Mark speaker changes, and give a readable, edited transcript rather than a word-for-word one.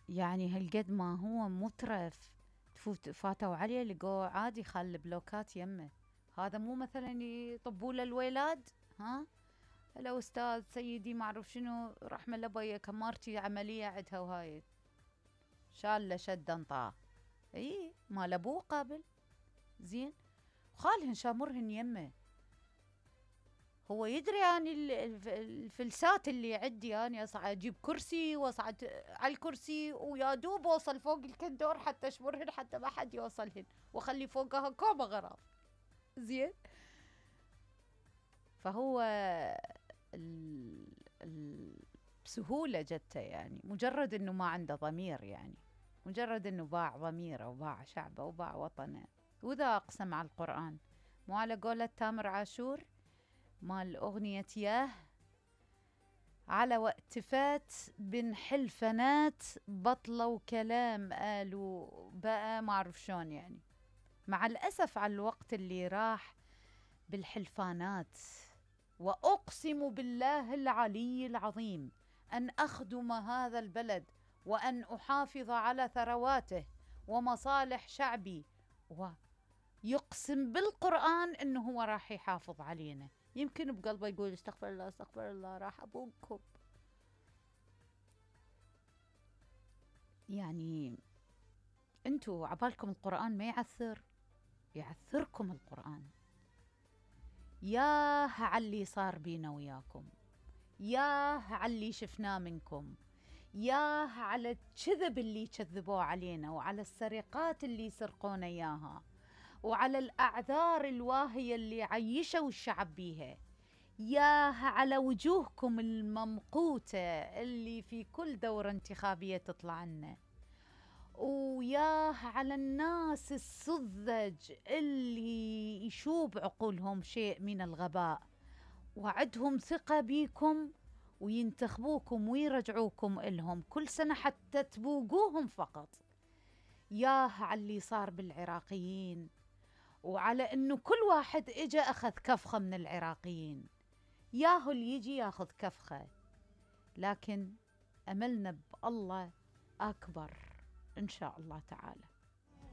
Speaker 1: يعني هالقد ما هو مترف، فاتوا عليه لقوه عادي خال البلوكات يمه. هذا مو مثلا يطبوا له الولاد؟ ها، هلا استاذ سيدي ما اعرف شنو، رحمه الله بيا كمارتي عمليه عندها وهاي شاله شد انطاه. اي مال ابوه قابل زين، خالهن شامرهن يمه. هو يدري يعني الفلسات اللي عندي، يعني اصعد اجيب كرسي واصعد على الكرسي ويا دوب اوصل فوق الكندور حتى اشمرهن حتى ما حد يوصلهن، واخلي فوقها كوم غراض. زين. فهو بسهولة جته، يعني مجرد انه ما عنده ضمير، يعني مجرد انه باع ضميره وباع شعبه وباع وطنه. واذا اقسم على القرآن، مو على قولة تامر عاشور مال أغنية ياه، على وقتفات بن حلفنات بطلوا كلام قالوا بقى ما أعرف شلون يعني. مع الأسف على الوقت اللي راح بالحلفانات. وأقسم بالله العلي العظيم أن أخدم هذا البلد وأن أحافظ على ثرواته ومصالح شعبي، ويقسم بالقرآن أنه هو راح يحافظ علينا. يمكن بقلبه يقول استغفر الله استغفر الله راح أبوكم. يعني انتوا عبالكم القرآن ما يعثر؟ يعثركم القرآن. ياه علي صار بينا وياكم، ياه علي شفناه منكم، ياه على الكذب اللي كذبوه علينا، وعلى السرقات اللي يسرقون اياها، وعلى الأعذار الواهية اللي عيشوا الشعب بيها. ياه على وجوهكم الممقوتة اللي في كل دورة انتخابية تطلع لنا. وياه على الناس السذج اللي يشوب عقولهم شيء من الغباء وعدهم ثقة بيكم وينتخبوكم ويرجعوكم إلهم كل سنة حتى تبوقوهم فقط. ياه على اللي صار بالعراقيين، وعلى أنه كل واحد إجا أخذ كفخة من العراقيين. ياهو اللي يجي ياخذ كفخة، لكن أملنا بالله أكبر إن شاء الله تعالى.